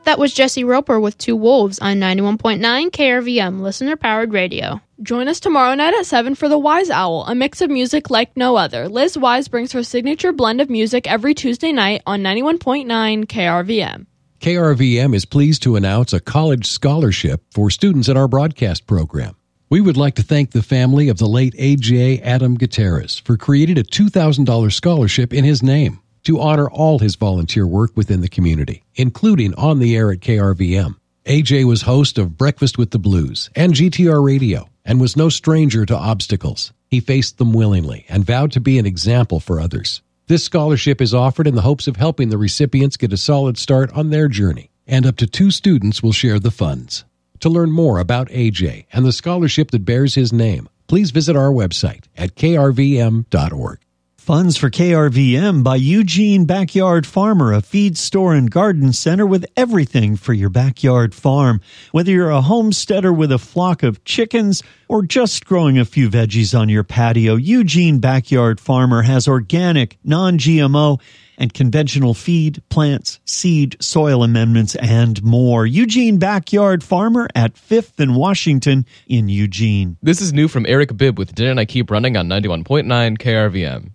That was Jesse Roper with Two Wolves on 91.9 KRVM, listener-powered radio. Join us tomorrow night at 7 for The Wise Owl, a mix of music like no other. Liz Wise brings her signature blend of music every Tuesday night on 91.9 KRVM. KRVM is pleased to announce a college scholarship for students in our broadcast program. We would like to thank the family of the late A.J. Adam Gutierrez for creating a $2,000 scholarship in his name to honor all his volunteer work within the community, including on the air at KRVM. A.J. was host of Breakfast with the Blues and GTR Radio and was no stranger to obstacles. He faced them willingly and vowed to be an example for others. This scholarship is offered in the hopes of helping the recipients get a solid start on their journey, and up to 2 students will share the funds. To learn more about AJ and the scholarship that bears his name, please visit our website at krvm.org. Funds for KRVM by Eugene Backyard Farmer, a feed store and garden center with everything for your backyard farm. Whether you're a homesteader with a flock of chickens or just growing a few veggies on your patio, Eugene Backyard Farmer has organic, non-GMO, and conventional feed, plants, seed, soil amendments, and more. Eugene Backyard Farmer at 5th and Washington in Eugene. This is new from Eric Bibb with Didn't I Keep Running on 91.9 KRVM.